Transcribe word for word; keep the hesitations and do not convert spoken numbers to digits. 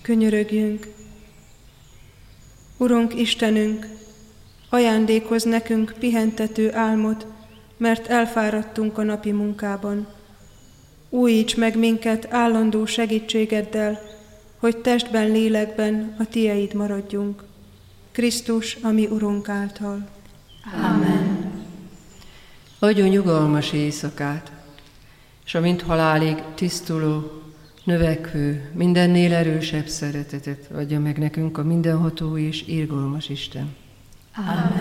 könyörögjünk. Urunk Istenünk, ajándékozz nekünk pihentető álmot, mert elfáradtunk a napi munkában. Újíts meg minket állandó segítségeddel, hogy testben, lélekben a Tieid maradjunk. Krisztus, a mi Urunk által. Amen. Adjon nyugalmas éjszakát, és a mint halálig tisztuló, növekvő, mindennél erősebb szeretetet adja meg nekünk a mindenható és irgalmas Isten. Amen.